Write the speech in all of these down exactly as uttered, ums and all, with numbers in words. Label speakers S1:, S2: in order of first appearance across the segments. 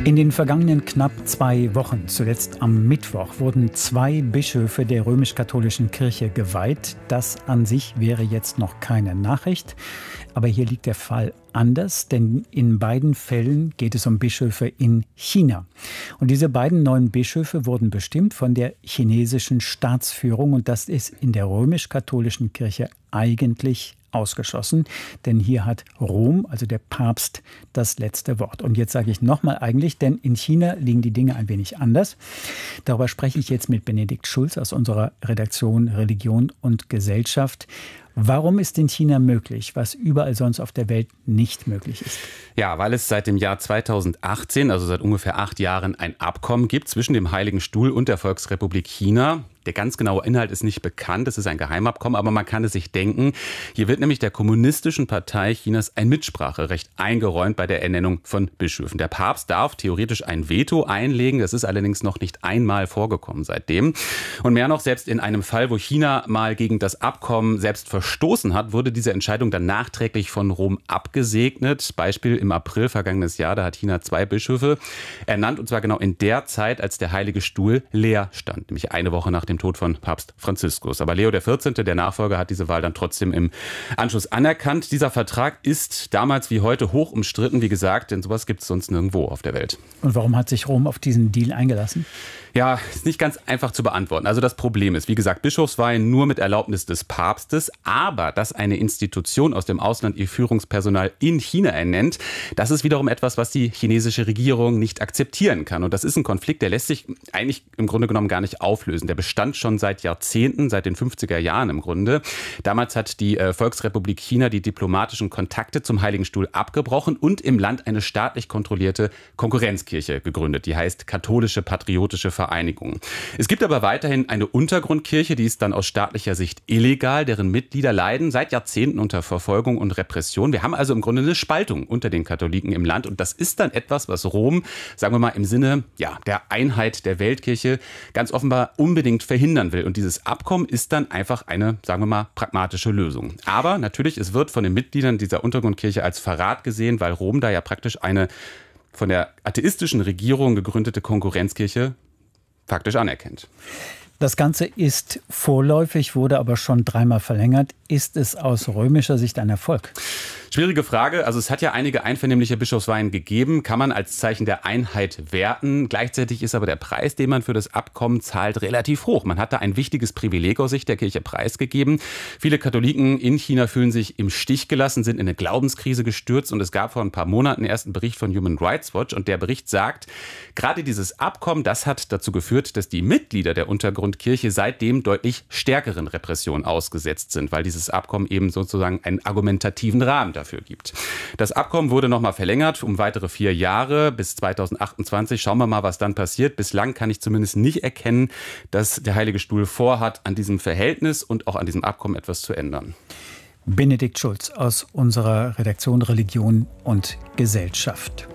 S1: In den vergangenen knapp zwei Wochen, zuletzt am Mittwoch, wurden zwei Bischöfe der römisch-katholischen Kirche geweiht. Das an sich wäre jetzt noch keine Nachricht. Aber hier liegt der Fall anders, denn in beiden Fällen geht es um Bischöfe in China. Und diese beiden neuen Bischöfe wurden bestimmt von der chinesischen Staatsführung. Und das ist in der römisch-katholischen Kirche eigentlich ausgeschlossen, denn hier hat Rom, also der Papst, das letzte Wort. Und jetzt sage ich nochmal eigentlich, denn in China liegen die Dinge ein wenig anders. Darüber spreche ich jetzt mit Benedikt Schulz aus unserer Redaktion Religion und Gesellschaft. Warum ist in China möglich, was überall sonst auf der Welt nicht möglich ist?
S2: Ja, weil es seit dem Jahr zweitausendachtzehn, also seit ungefähr acht Jahren, ein Abkommen gibt zwischen dem Heiligen Stuhl und der Volksrepublik China. Der ganz genaue Inhalt ist nicht bekannt, es ist ein Geheimabkommen, aber man kann es sich denken. Hier wird nämlich der Kommunistischen Partei Chinas ein Mitspracherecht eingeräumt bei der Ernennung von Bischöfen. Der Papst darf theoretisch ein Veto einlegen, das ist allerdings noch nicht einmal vorgekommen seitdem. Und mehr noch, selbst in einem Fall, wo China mal gegen das Abkommen selbst verstoßen hat, wurde diese Entscheidung dann nachträglich von Rom abgesegnet. Beispiel im April vergangenes Jahr, da hat China zwei Bischöfe ernannt, und zwar genau in der Zeit, als der Heilige Stuhl leer stand, nämlich eine Woche nach dem Tod von Papst Franziskus. Aber Leo der vierzehnte, der Nachfolger, hat diese Wahl dann trotzdem im Anschluss anerkannt. Dieser Vertrag ist damals wie heute hoch umstritten, wie gesagt, denn sowas gibt es sonst nirgendwo auf der Welt.
S1: Und warum hat sich Rom auf diesen Deal eingelassen?
S2: Ja, ist nicht ganz einfach zu beantworten. Also das Problem ist, wie gesagt, Bischofsweihen nur mit Erlaubnis des Papstes, aber dass eine Institution aus dem Ausland ihr Führungspersonal in China ernennt, das ist wiederum etwas, was die chinesische Regierung nicht akzeptieren kann. Und das ist ein Konflikt, der lässt sich eigentlich im Grunde genommen gar nicht auflösen. Der bestand schon seit Jahrzehnten, seit den fünfziger Jahren im Grunde. Damals hat die äh, Volksrepublik China die diplomatischen Kontakte zum Heiligen Stuhl abgebrochen und im Land eine staatlich kontrollierte Konkurrenzkirche gegründet. Die heißt Katholische Patriotische Vereinigung. Es gibt aber weiterhin eine Untergrundkirche, die ist dann aus staatlicher Sicht illegal, deren Mitglieder leiden seit Jahrzehnten unter Verfolgung und Repression. Wir haben also im Grunde eine Spaltung unter den Katholiken im Land, und das ist dann etwas, was Rom, sagen wir mal im Sinne ja, der Einheit der Weltkirche, ganz offenbar unbedingt verhindern will. Und dieses Abkommen ist dann einfach eine, sagen wir mal, pragmatische Lösung. Aber natürlich, es wird von den Mitgliedern dieser Untergrundkirche als Verrat gesehen, weil Rom da ja praktisch eine von der atheistischen Regierung gegründete Konkurrenzkirche faktisch anerkennt.
S1: Das Ganze ist vorläufig, wurde aber schon dreimal verlängert. Ist es aus römischer Sicht ein Erfolg?
S2: Schwierige Frage. Also es hat ja einige einvernehmliche Bischofsweihen gegeben, kann man als Zeichen der Einheit werten. Gleichzeitig ist aber der Preis, den man für das Abkommen zahlt, relativ hoch. Man hat da ein wichtiges Privileg aus Sicht der Kirche preisgegeben. Viele Katholiken in China fühlen sich im Stich gelassen, sind in eine Glaubenskrise gestürzt, und es gab vor ein paar Monaten erst einen Bericht von Human Rights Watch, und der Bericht sagt, gerade dieses Abkommen, das hat dazu geführt, dass die Mitglieder der Untergrundkirche seitdem deutlich stärkeren Repressionen ausgesetzt sind, weil dieses Abkommen eben sozusagen einen argumentativen Rahmen dafür gibt. Das Abkommen wurde nochmal verlängert um weitere vier Jahre bis zweitausendachtundzwanzig. Schauen wir mal, was dann passiert. Bislang kann ich zumindest nicht erkennen, dass der Heilige Stuhl vorhat, an diesem Verhältnis und auch an diesem Abkommen etwas zu ändern.
S1: Benedikt Schulz aus unserer Redaktion Religion und Gesellschaft.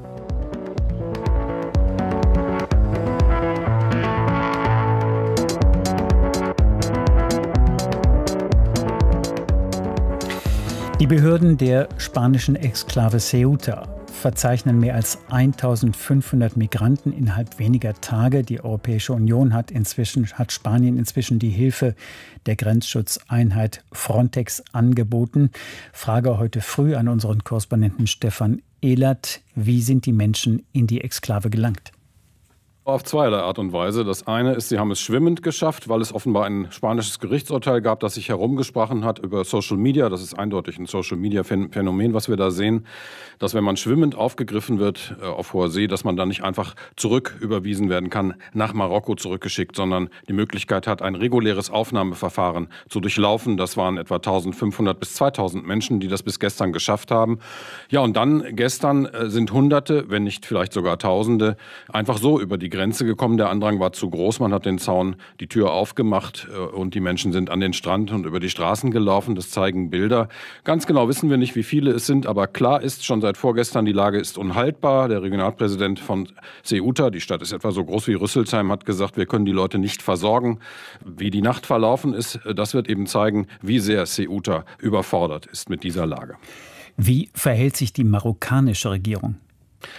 S1: Die Behörden der spanischen Exklave Ceuta verzeichnen mehr als eintausendfünfhundert Migranten innerhalb weniger Tage. Die Europäische Union hat inzwischen, hat Spanien inzwischen die Hilfe der Grenzschutzeinheit Frontex angeboten. Frage heute früh an unseren Korrespondenten Stefan Ehlert: Wie sind die Menschen in die Exklave gelangt?
S3: Auf zweierlei Art und Weise. Das eine ist, sie haben es schwimmend geschafft, weil es offenbar ein spanisches Gerichtsurteil gab, das sich herumgesprochen hat über Social Media. Das ist eindeutig ein Social Media Phänomen, was wir da sehen, dass wenn man schwimmend aufgegriffen wird äh, auf hoher See, dass man dann nicht einfach zurück überwiesen werden kann, nach Marokko zurückgeschickt, sondern die Möglichkeit hat, ein reguläres Aufnahmeverfahren zu durchlaufen. Das waren etwa eintausendfünfhundert bis zweitausend Menschen, die das bis gestern geschafft haben. Ja, und dann gestern äh, sind Hunderte, wenn nicht vielleicht sogar Tausende, einfach so über die Grenze gekommen. Der Andrang war zu groß. Man hat den Zaun, die Tür aufgemacht, äh, und die Menschen sind an den Strand und über die Straßen gelaufen. Das zeigen Bilder. Ganz genau wissen wir nicht, wie viele es sind, aber klar ist schon seit vorgestern, die Lage ist unhaltbar. Der Regionalpräsident von Ceuta, die Stadt ist etwa so groß wie Rüsselsheim, hat gesagt, wir können die Leute nicht versorgen. Wie die Nacht verlaufen ist, das wird eben zeigen, wie sehr Ceuta überfordert ist mit dieser Lage.
S1: Wie verhält sich die marokkanische Regierung?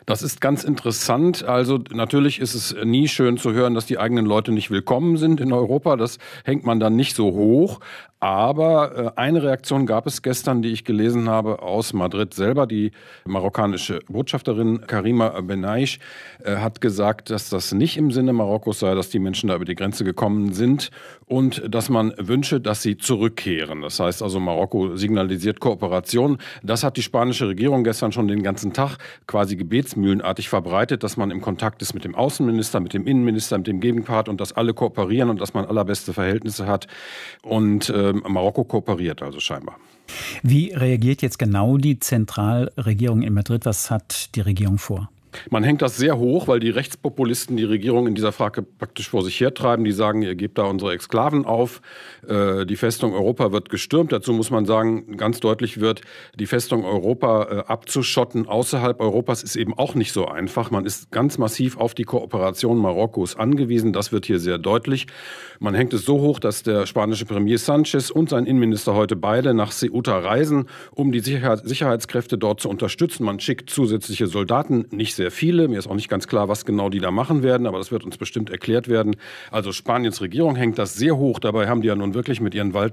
S3: Das ist ganz interessant. Also natürlich ist es nie schön zu hören, dass die eigenen Leute nicht willkommen sind in Europa. Das hängt man dann nicht so hoch. Aber äh, eine Reaktion gab es gestern, die ich gelesen habe aus Madrid selber. Die marokkanische Botschafterin Karima Benaish äh, hat gesagt, dass das nicht im Sinne Marokkos sei, dass die Menschen da über die Grenze gekommen sind und dass man wünsche, dass sie zurückkehren. Das heißt also, Marokko signalisiert Kooperation. Das hat die spanische Regierung gestern schon den ganzen Tag quasi gebetsmühlenartig verbreitet, dass man im Kontakt ist mit dem Außenminister, mit dem Innenminister, mit dem Gegenpart und dass alle kooperieren und dass man allerbeste Verhältnisse hat. Und äh, Marokko kooperiert also scheinbar.
S1: Wie reagiert jetzt genau die Zentralregierung in Madrid? Was hat die Regierung vor?
S3: Man hängt das sehr hoch, weil die Rechtspopulisten die Regierung in dieser Frage praktisch vor sich hertreiben. Die sagen, ihr gebt da unsere Exklaven auf, die Festung Europa wird gestürmt. Dazu muss man sagen, ganz deutlich wird, die Festung Europa abzuschotten außerhalb Europas ist eben auch nicht so einfach. Man ist ganz massiv auf die Kooperation Marokkos angewiesen. Das wird hier sehr deutlich. Man hängt es so hoch, dass der spanische Premier Sanchez und sein Innenminister heute beide nach Ceuta reisen, um die Sicherheitskräfte dort zu unterstützen. Man schickt zusätzliche Soldaten, nicht sehr viele. Mir ist auch nicht ganz klar, was genau die da machen werden, aber das wird uns bestimmt erklärt werden. Also Spaniens Regierung hängt das sehr hoch. Dabei haben die ja nun wirklich mit ihren Wald